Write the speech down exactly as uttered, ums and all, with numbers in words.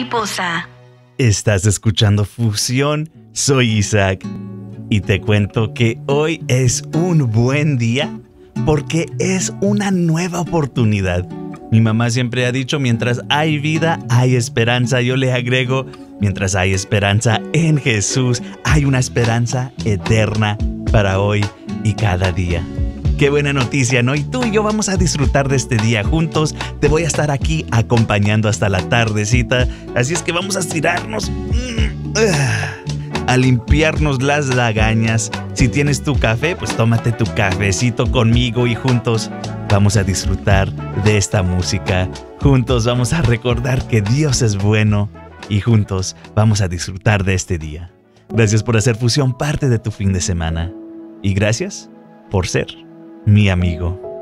mariposa. Estás escuchando Fusión, soy Isaac y te cuento que hoy es un buen día porque es una nueva oportunidad. Mi mamá siempre ha dicho, mientras hay vida, hay esperanza. Yo le agrego, mientras hay esperanza en Jesús, hay una esperanza eterna para hoy y cada día. Qué buena noticia, ¿no? Y tú y yo vamos a disfrutar de este día juntos. Te voy a estar aquí acompañando hasta la tardecita. Así es que vamos a estirarnos, a limpiarnos las lagañas. Si tienes tu café, pues tómate tu cafecito conmigo y juntos vamos a disfrutar de esta música. Juntos vamos a recordar que Dios es bueno y juntos vamos a disfrutar de este día. Gracias por hacer Fusión parte de tu fin de semana. Y gracias por ser mi amigo.